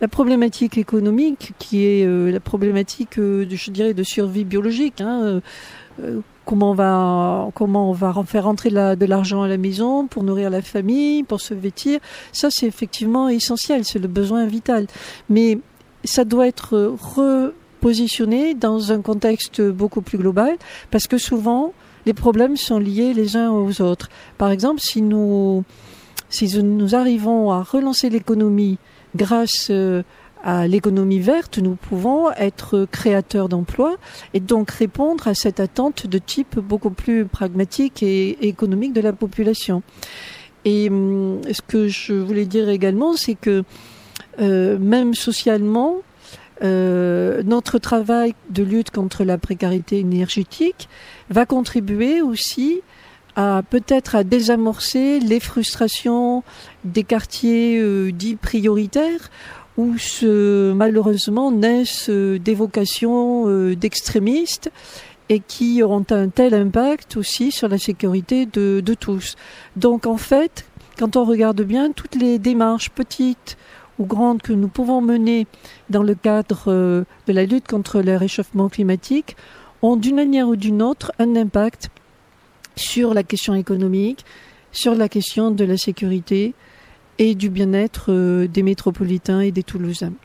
la problématique économique, qui est la problématique, je dirais, de survie biologique. Comment on va faire rentrer de l'argent à la maison pour nourrir la famille, pour se vêtir. Ça, c'est effectivement essentiel, c'est le besoin vital. Mais ça doit être repositionné dans un contexte beaucoup plus global, parce que souvent, les problèmes sont liés les uns aux autres. Par exemple, si nous arrivons à relancer l'économie grâce à l'économie verte, nous pouvons être créateurs d'emplois et donc répondre à cette attente de type beaucoup plus pragmatique et économique de la population. Et ce que je voulais dire également, c'est que même socialement, notre travail de lutte contre la précarité énergétique va contribuer aussi peut-être à désamorcer les frustrations des quartiers dits prioritaires où malheureusement naissent des vocations d'extrémistes et qui auront un tel impact aussi sur la sécurité de tous. Donc en fait, quand on regarde bien, toutes les démarches petites ou grandes que nous pouvons mener dans le cadre de la lutte contre le réchauffement climatique ont d'une manière ou d'une autre un impact sur la question économique, sur la question de la sécurité et du bien-être des métropolitains et des Toulousains.